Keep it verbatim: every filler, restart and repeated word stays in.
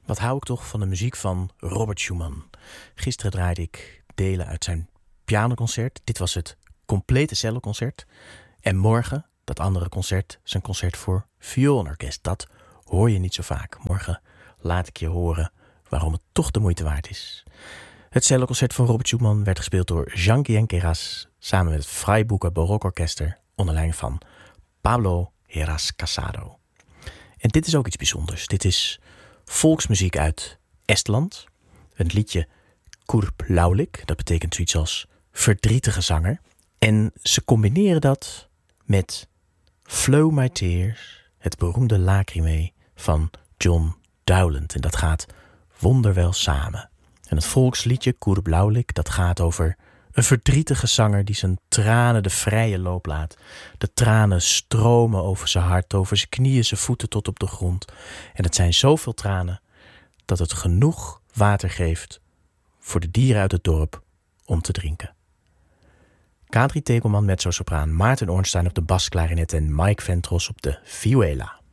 Wat hou ik toch van de muziek van Robert Schumann. Gisteren draaide ik delen uit zijn pianoconcert. Dit was het complete celloconcert. En morgen, dat andere concert, zijn concert voor vioonorkest. Dat hoor je niet zo vaak. Morgen laat ik je horen waarom het toch de moeite waard is. Het celloconcert van Robert Schumann werd gespeeld door Jean Guillen-Queyras samen met het Freiburger Barokorkester onder leiding van Pablo Heras Casado. En dit is ook iets bijzonders. Dit is volksmuziek uit Estland. Een liedje Kurb Laulik, dat betekent zoiets als verdrietige zanger. En ze combineren dat met Flow My Tears, het beroemde Lacrimae van John Dowland. En dat gaat wonderwel samen. En het volksliedje Kurb Laulik, dat gaat over een verdrietige zanger die zijn tranen de vrije loop laat. De tranen stromen over zijn hart, over zijn knieën, zijn voeten tot op de grond. En het zijn zoveel tranen dat het genoeg water geeft voor de dieren uit het dorp om te drinken. Kadri Tegelman mezzo-sopraan, Maarten Ornstein op de basklarinet en Mike Ventros op de vihuela.